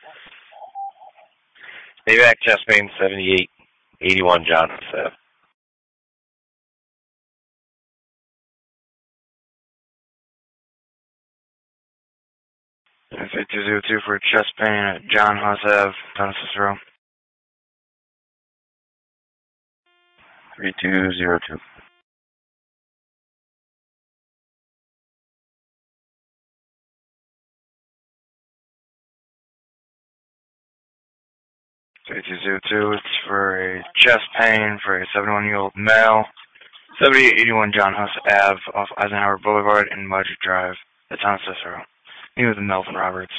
Payback chest pain 7881 John Ave. 3202 for chest pain at John Huss Ave, Thomas Cicero. 3202. It's for a chest pain for a 71-year-old male. 7881 John Huss Ave off Eisenhower Boulevard and Mudge Drive at Thomas Cicero. He was in Melvin Roberts.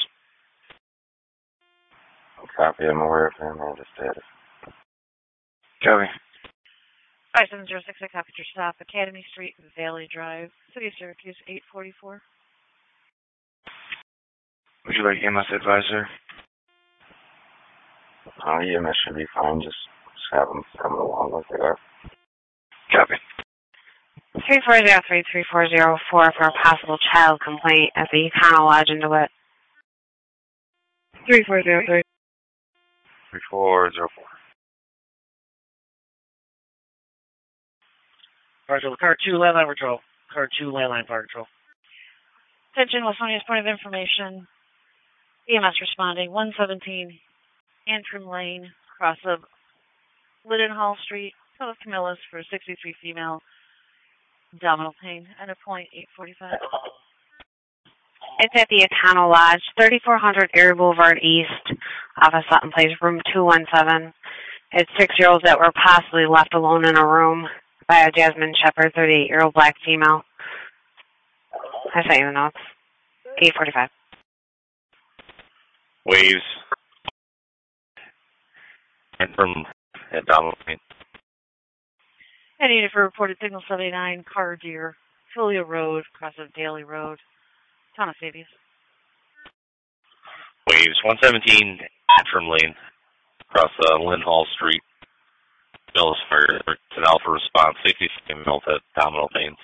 Copy, I'm aware of him. I'll just add it. Copy. 5706, I copied your stop. Academy Street, Valley Drive, City of Syracuse, 844. Would you like EMS advisor? EMS should be fine. Just have them coming along like they are. Copy. 340-3404 for a possible child complaint at the Econo Lodge in DeWitt. 3403. 3404. Car 2, landline patrol. Car 2, landline fire control. Attention, Westonia's point of information. EMS responding, 117 Antrim Lane, cross of Lidenhall Street, South Camillus for 63 female, abdominal pain, and a point 845. It's at the Econo Lodge, 3400 Erie Boulevard East, off of Sutton Place, room 217. It's 6-year-olds that were possibly left alone in a room by a Jasmine Shepherd, 38-year-old black female. I sent you the notes. 845. Waves. And from abdominal pain. I need it for reported signal 79, Car Deer, Filia Road, cross of Daly Road, Thomas Davies. Waves 117 Antrim Lane, across Lynn Hall Street. Millis Fire, it's an alpha response, 60 female with abdominal pains.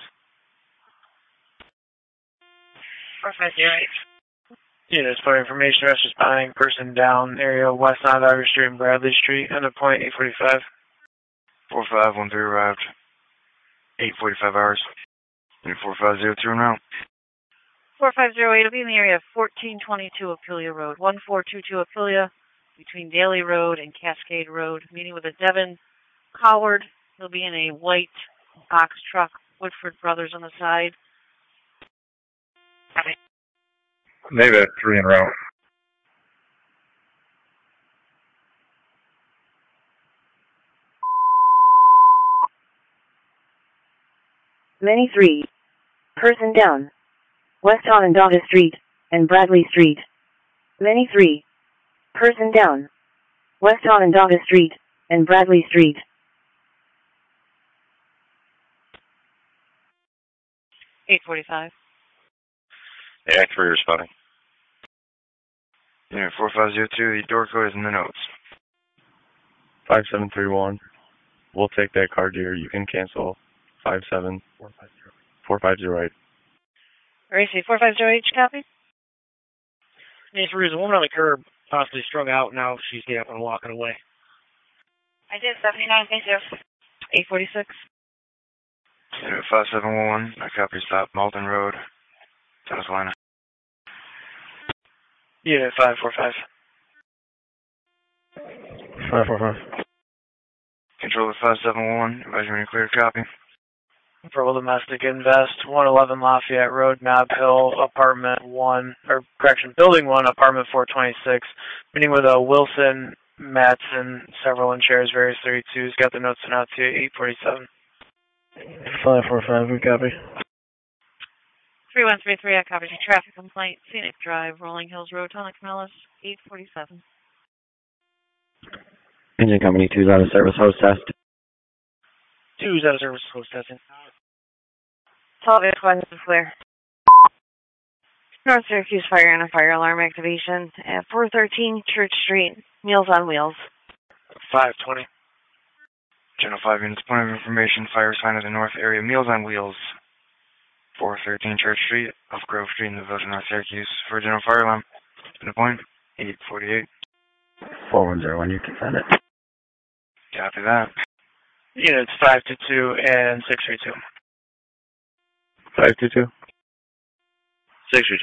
4508. Units for information, rest responding, person down, area west on Ivy Street and Bradley Street, and a point 845. 4513 arrived. 8:45 hours. And 4502 en route. 4508 will be in the area of 1422 Apilia Road, 1422 Apilia, between Daly Road and Cascade Road, meeting with a Devin Coward. He'll be in a white box truck, Woodford Brothers on the side. Maybe at 3 en route. Many 3. Person down. West Onondaga Street and Bradley Street. Many 3. Person down. West Onondaga Street and Bradley Street. 845. Yeah, 3 responding. Yeah, 4502, the door code is in the notes. 5731. We'll take that car, dear. You can cancel. 4508. Racy, 450H, copy? Nancy Ruiz, a woman on the curb, possibly strung out. Now she's getting up and walking away. I did, 79, thank you. 846. Yeah, 5711, I copy stop, Malton Road, South Carolina. Unit 545. 545. Control of 5711, advisory when you clear, copy. Verbal domestic invest, 111 Lafayette Road, Nob Hill, Building 1, apartment 426. Meeting with Wilson, Matson, several in chairs, various 32s. Got the notes sent out to you, 847. 545, we copy. 3133, I copied your traffic complaint, Scenic Drive, Rolling Hills Road, Tonic Mellis, 847. Engine Company 2's out of service, host test. 2's out of service, host testing. 12 is clear. North Syracuse Fire and a fire alarm activation at 413 Church Street, Meals on Wheels. 520. Channel 5 units, point of information, fire sign of the north area, Meals on Wheels. 413 Church Street, off Grove Street in the village of North Syracuse, for a general fire alarm. To the point. 848. 4101, you can send it. Copy that. Units 522 and 632. 522. 632.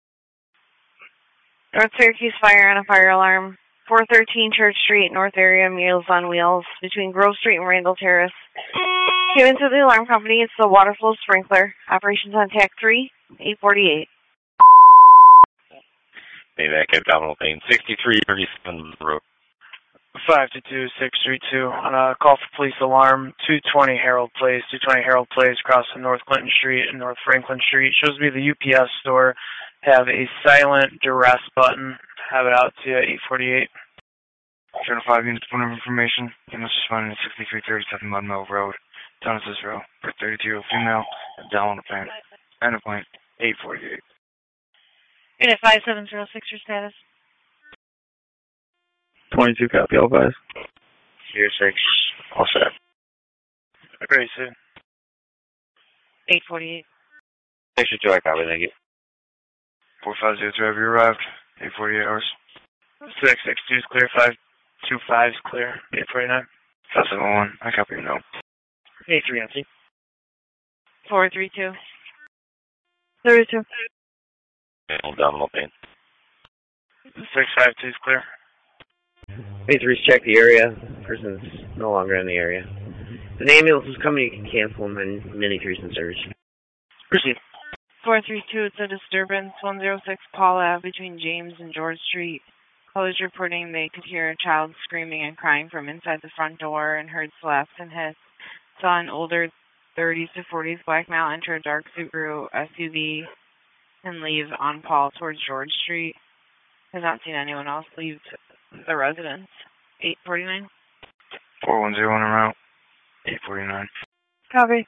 North Syracuse Fire and a fire alarm. 413 Church Street, North Area, Meals on Wheels, between Grove Street and Randall Terrace. Came into the alarm company. It's the water flow sprinkler. Operations on TAC 3, 848. Payback abdominal pain. 6337 Road. 522 632 on a call for police alarm. 220 Harold Place. 220 Harold Place, crossing North Clinton Street and North Franklin Street. Shows me the UPS store. Have a silent duress button. Have it out to you at 848. 205 units, point of information. Units responding to 6337 Mud Mill Road, Town of Cicero, for 32-year-old female, abdominal pain. End of point, 848. Unit 5706, your status. 22, copy, all five. 06, all set. Very soon. 848. 632, I copy, thank you. 4503, have you arrived? 848 hours. 662 is clear. 525 is clear. 849. 571, I copy your note. 83 empty. 432. 32. Abdominal pain. 652 is clear. May3's check the area. Person's no longer in the area. If an ambulance is coming, you can cancel them and Mini3's in service. Proceed. 432, it's a disturbance. 106 Paul Ave between James and George Street. Callers reporting they could hear a child screaming and crying from inside the front door and heard slaps and hits. Saw an older 30s to 40s black male enter a dark Subaru SUV and leave on Paul towards George Street. Has not seen anyone else leave the residence. 849. 4101 en route. 849. Copy.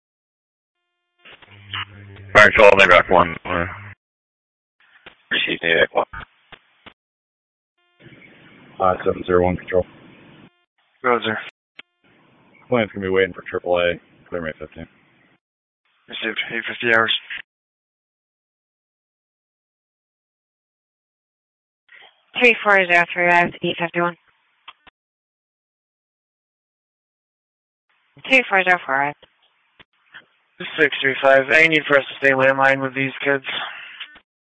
Fire control, Navy 1. Receive Navy 1. 5701, control. Roger. Plane's going to be waiting for AAA. Clear May 15. Received, 850 hours. 3403, 851. 3404. 635. Any need for us to stay landline with these kids?